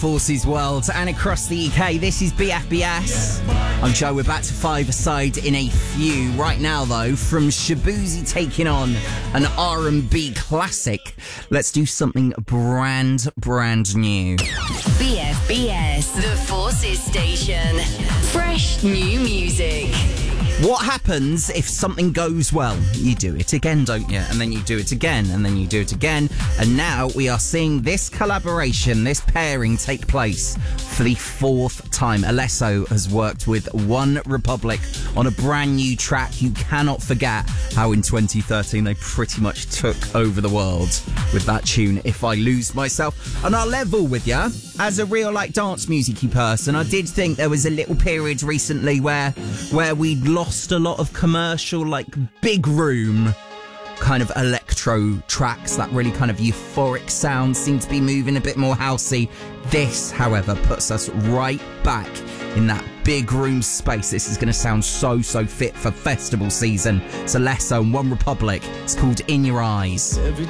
Forces World and across the UK. This is BFBS. I'm Joe. We're back to five-a-side in a few. Right now, though, from Shaboozey taking on an R&B classic, let's do something brand new. BFBS, the Forces Station. Fresh new music. What happens if something goes well? You do it again, don't you? And then you do it again, and then you do it again. And now we are seeing this collaboration, this pairing take place for the fourth time. Alesso has worked with One Republic on a brand new track. You cannot forget how in 2013 they pretty much took over the world with that tune, If I Lose Myself. And I'll level with you, as a real dance music-y person, I did think there was a little period recently where we'd lost a lot of commercial, big room kind of electro tracks. That really kind of euphoric sound seemed to be moving a bit more housey. This, however, puts us right back in that big room space. This is going to sound so fit for festival season. It's Alesso and One Republic. It's called In Your Eyes. Every